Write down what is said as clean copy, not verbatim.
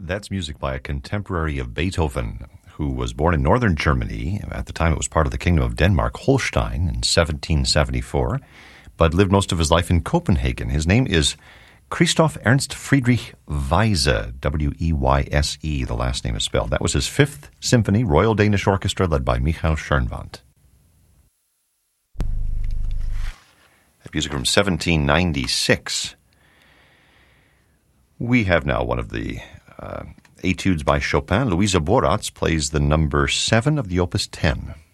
That's music by a contemporary of Beethoven, who was born in northern Germany. At the time, it was part of the Kingdom of Denmark, Holstein, in 1774, but lived most of his life in Copenhagen. His name is Christoph Ernst Friedrich Weyse, W-E-Y-S-E, the last name is spelled. That was his Fifth Symphony, Royal Danish Orchestra, led by Michael Schoenwandt. Music from 1796. We have now one of the etudes by Chopin. Louisa Boratz plays the number 7 of the Opus 10.